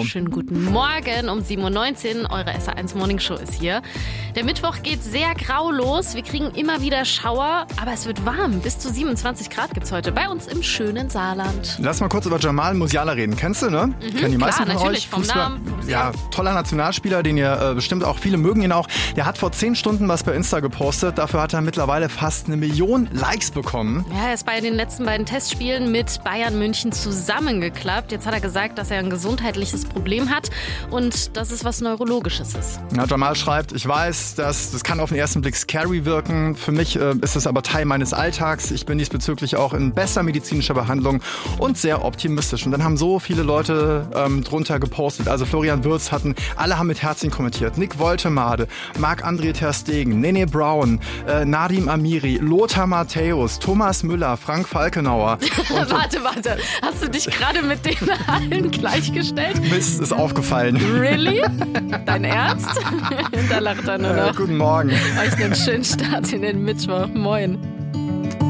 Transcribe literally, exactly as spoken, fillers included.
Wunderschönen guten Morgen um sieben Uhr neunzehn. Eure S R eins Morning Show ist hier. Der Mittwoch geht sehr grau los. Wir kriegen immer wieder Schauer, aber es wird warm. Bis zu siebenundzwanzig Grad gibt es heute bei uns im schönen Saarland. Lass mal kurz über Jamal Musiala reden. Kennst du, ne? Mhm, Kennen die meisten klar, von natürlich, euch. vom Fußball. Namen. Vom ja, toller Nationalspieler, den ihr äh, bestimmt auch, viele mögen ihn auch. Der hat vor zehn Stunden was bei Insta gepostet. Dafür hat er mittlerweile fast eine Million Likes bekommen. Ja, er ist bei den letzten beiden Testspielen mit Bayern München zusammengeklappt. Jetzt hat er gesagt, dass er ein gesundheitliches Problem hat und dass es was Neurologisches ist. Ja, Jamal schreibt, ich weiß, dass, das kann auf den ersten Blick scary wirken. Für mich äh, ist es aber Teil meines Alltags. Ich bin diesbezüglich auch in bester medizinischer Behandlung und sehr optimistisch. Und dann haben so viele Leute ähm, drunter gepostet. Also Florian Wirtz hatten, alle haben mit Herzchen kommentiert. Nick Woltemade, Marc-André ter Stegen, Nene Brown, äh, Nadim Amiri, Lothar Matthäus, Thomas Müller, Frank Falkenauer. Und warte, warte. Hast du dich gerade mit denen allen gleichgestellt? Mist, ist aufgefallen. Really? Dein Ernst? Da lacht er nur noch. Äh, guten Morgen. Euch einen schönen Start in den Mittwoch. Moin.